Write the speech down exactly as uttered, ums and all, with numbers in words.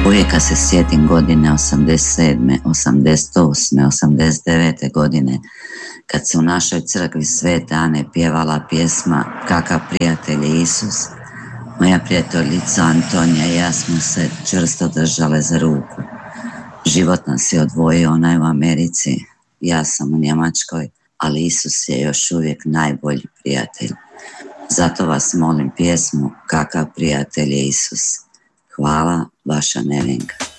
Uvijek kad se sjetim godine osamdeset sedme, osamdeset osme, osamdeset devete godine, kad se u našoj crkvi Svete Ane pjevala pjesma Kakav prijatelj je Isus, moja prijateljica Antonija i ja smo se čvrsto držale za ruku. Život nas je odvojio, ona je u Americi, ja sam u Njemačkoj, ali Isus je još uvijek najbolji prijatelj. Zato vas molim pjesmu Kakav prijatelj je Isus. Hvala, vaša Nevenka.